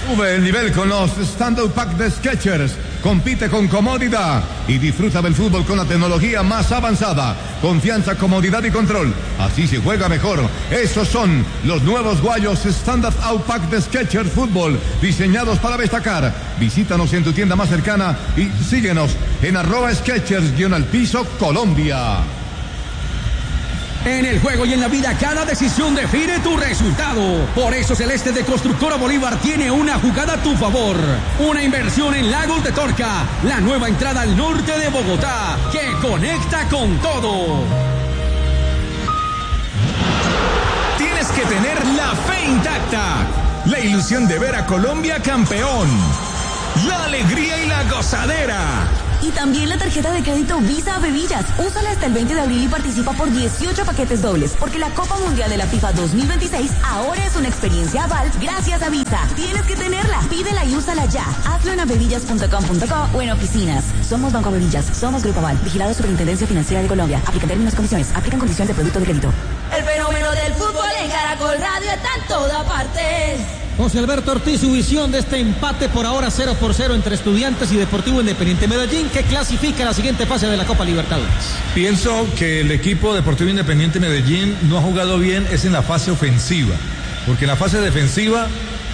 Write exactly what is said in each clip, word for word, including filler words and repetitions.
Sube el nivel con los Stand-Up Pack de Skechers. Compite con comodidad y disfruta del fútbol con la tecnología más avanzada. Confianza, comodidad y control. Así se juega mejor. Esos son los nuevos guayos Stand-Up Pack de Skechers Fútbol, diseñados para destacar. Visítanos en tu tienda más cercana y síguenos en arroba Skechers-al-piso Colombia. En el juego y en la vida, cada decisión define tu resultado. Por eso Celeste de Constructora Bolívar tiene una jugada a tu favor. Una inversión en Lagos de Torca, la nueva entrada al norte de Bogotá, que conecta con todo. Tienes que tener la fe intacta, la ilusión de ver a Colombia campeón, la alegría y la gozadera. Y también la tarjeta de crédito Visa Bevillas. Úsala hasta el veinte de abril y participa por dieciocho paquetes dobles, porque la Copa Mundial de la FIFA dos mil veintiséis ahora es una experiencia aval gracias a Visa. Tienes que tenerla. Pídela y úsala ya. Hazlo en abevillas punto com punto co o en oficinas. Somos Banco Abevillas. Somos Grupo Aval. Vigilado Superintendencia Financiera de Colombia. Aplica términos y condiciones. Aplican condición de producto de crédito. El fenómeno del fútbol en Caracol Radio está en toda parte. José Alberto Ortiz, su visión de este empate por ahora cero por cero entre Estudiantes y Deportivo Independiente Medellín, que clasifica a la siguiente fase de la Copa Libertadores. Pienso que el equipo Deportivo Independiente Medellín no ha jugado bien, es en la fase ofensiva, porque en la fase defensiva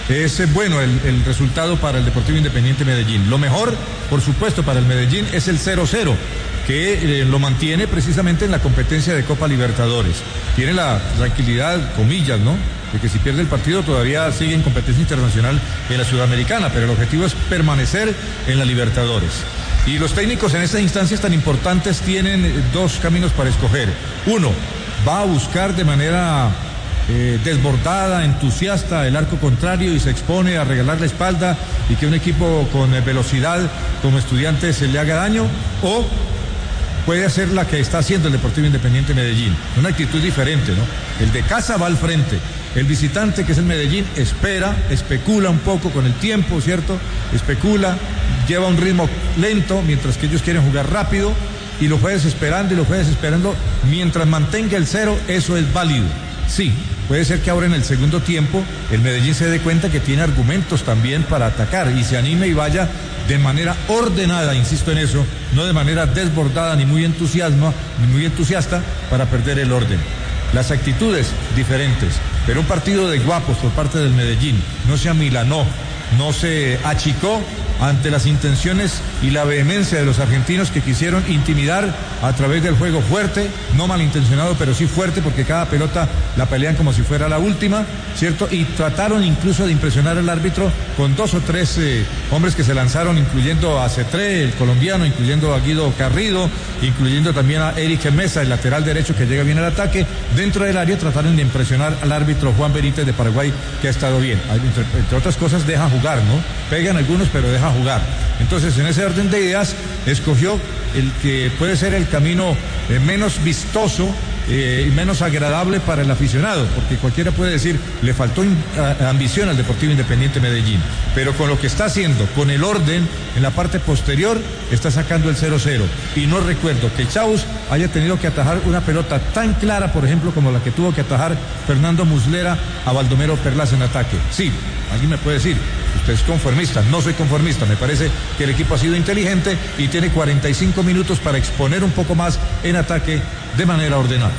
es bueno el, el resultado para el Deportivo Independiente Medellín. Lo mejor, por supuesto, para el Medellín es el cero cero, que eh, lo mantiene precisamente en la competencia de Copa Libertadores. Tiene la tranquilidad, comillas, ¿no?, de que si pierde el partido todavía sigue en competencia internacional en la Sudamericana, pero el objetivo es permanecer en la Libertadores. Y los técnicos en estas instancias tan importantes tienen dos caminos para escoger. Uno, va a buscar de manera eh, desbordada, entusiasta el arco contrario y se expone a regalar la espalda y que un equipo con eh, velocidad como Estudiantes se le haga daño, o puede hacer la que está haciendo el Deportivo Independiente Medellín, una actitud diferente, ¿no? El de casa va al frente, el visitante, que es el Medellín, espera, especula un poco con el tiempo, ¿cierto? Especula, lleva un ritmo lento, mientras que ellos quieren jugar rápido, y lo fue desesperando y lo fue desesperando. Mientras mantenga el cero, eso es válido. Sí, puede ser que ahora en el segundo tiempo el Medellín se dé cuenta que tiene argumentos también para atacar y se anime y vaya de manera ordenada, insisto en eso, no de manera desbordada ni muy entusiasmo, ni muy entusiasta para perder el orden. Las actitudes diferentes, pero un partido de guapos por parte del Medellín, no se amilanó, no se achicó ante las intenciones y la vehemencia de los argentinos que quisieron intimidar a través del juego fuerte, no malintencionado, pero sí fuerte, porque cada pelota la pelean como si fuera la última, ¿cierto? Y trataron incluso de impresionar al árbitro con dos o tres eh, hombres que se lanzaron, incluyendo a Cetré, el colombiano, incluyendo a Guido Carrido, incluyendo también a Eric Mesa, el lateral derecho que llega bien al ataque. Dentro del área trataron de impresionar al árbitro Juan Benítez de Paraguay, que ha estado bien. Entre, entre otras cosas, deja jugar, ¿no? Pegan algunos, pero deja jugar. Entonces, en ese orden de ideas, escogió el que puede ser el camino eh, menos vistoso eh, y menos agradable para el aficionado, porque cualquiera puede decir, le faltó in, a, ambición al Deportivo Independiente Medellín, pero con lo que está haciendo, con el orden en la parte posterior, está sacando el cero cero. Y no recuerdo que Chaus haya tenido que atajar una pelota tan clara, por ejemplo, como la que tuvo que atajar Fernando Muslera a Baldomero Perlaza en ataque. Sí, alguien me puede decir, usted es conformista. No soy conformista, me parece que el equipo ha sido inteligente y tiene cuarenta y cinco minutos para exponer un poco más en ataque de manera ordenada.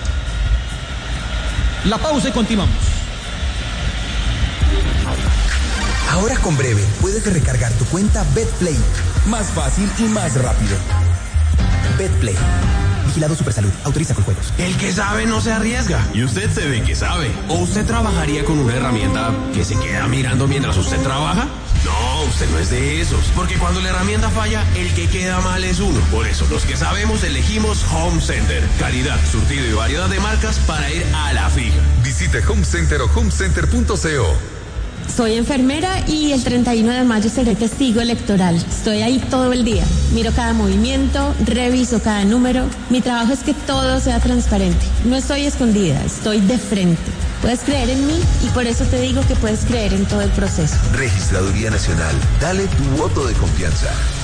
La pausa y continuamos. Ahora con Breve puedes recargar tu cuenta BetPlay más fácil y más rápido. BetPlay. Vigilado Supersalud. Autoriza con juegos. El que sabe no se arriesga. Y usted se ve que sabe. ¿O usted trabajaría con una herramienta que se queda mirando mientras usted trabaja? No, usted no es de esos. Porque cuando la herramienta falla, el que queda mal es uno. Por eso, los que sabemos elegimos Home Center. Calidad, surtido y variedad de marcas para ir a la fija. Visite Home Center o home center punto co. Soy enfermera y el treinta y uno de mayo seré testigo electoral. Estoy ahí todo el día. Miro cada movimiento, reviso cada número. Mi trabajo es que todo sea transparente. No estoy escondida, estoy de frente. Puedes creer en mí y por eso te digo que puedes creer en todo el proceso. Registraduría Nacional. Dale tu voto de confianza.